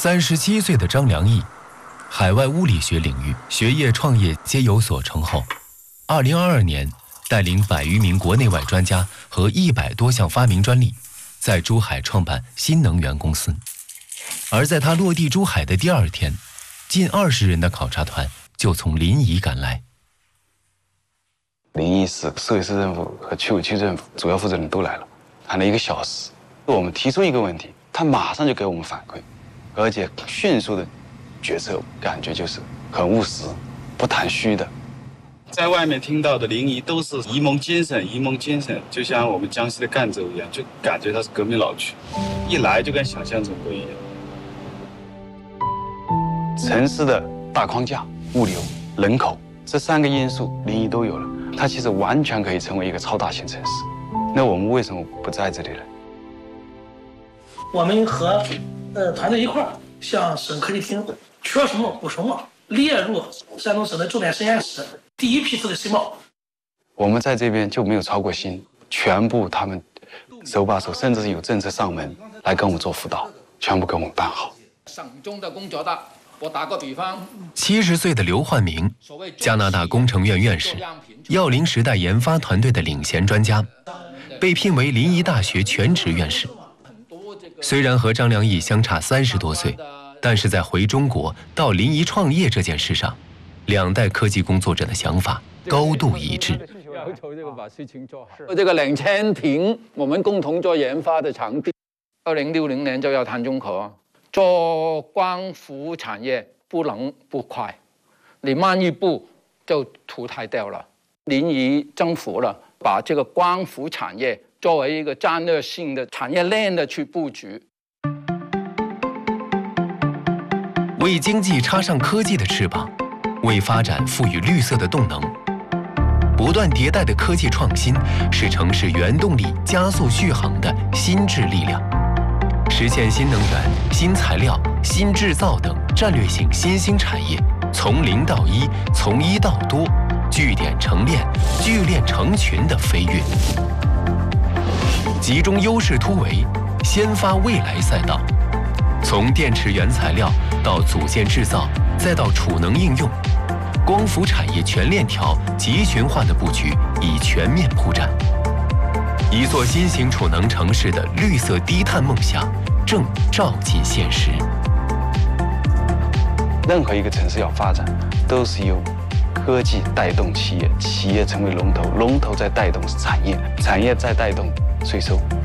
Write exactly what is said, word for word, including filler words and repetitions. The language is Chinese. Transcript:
三十七岁的张良义，海外物理学领域学业创业皆有所成后，二零二二年带领百余名国内外专家和一百多项发明专利，在珠海创办新能源公司。而在他落地珠海的第二天，近二十人的考察团就从临沂赶来。 临沂市市委市政府和区委区政府主要负责人都来了，谈了一个小时。我们提出一个问题，他马上就给我们反馈，而且迅速的决策，感觉就是很务实，不谈虚的。 在外面听到的临沂都是沂蒙精神，沂蒙精神就像我们江西的赣州一样，就感觉它是革命老区，一来就跟想象中不一样。 城市的大框架、物流、人口这三个因素，临沂都有了，它其实完全可以成为一个超大型城市。那我们为什么不在这里呢？ 我们和呃团队一块儿向省科技厅缺什么补什么，列入山东省的重点实验室第一批次的新报。 我们在这边就没有操过心，全部他们手把手，甚至是有政策上门来跟我们做辅导，全部给我们办好。 省中的工作的，我打个比方， 七十岁的刘焕明，加拿大工程院院士，耀陵时代研发团队的领衔专家，被聘为临沂大学全职院士。虽然和张良义相差三十多岁，但是在回中国到临沂创业这件事上，两代科技工作者的想法高度一致。 这个两千平，我们共同做研发的场地，二零六零年就要谈中核。做光伏产业不能不快，你慢一步就淘汰掉了。临沂政府了，把这个光伏产业作为一个战略性的产业链的去布局， 为经济插上科技的翅膀，为发展赋予绿色的动能。不断迭代的科技创新是城市原动力加速续航的新质力量，实现新能源、新材料、新制造等战略性新兴产业从零到一、从一到多、聚点成链、聚链成群的飞跃。集中优势突围，先发未来赛道。从电池原材料到组件制造，再到储能应用，光伏产业全链条集群化的布局已全面铺展。一座新型储能城市的绿色低碳梦想正照进现实。 任何一个城市要发展，都是由科技带动企业，企业成为龙头，龙头再带动产业，产业再带动税收。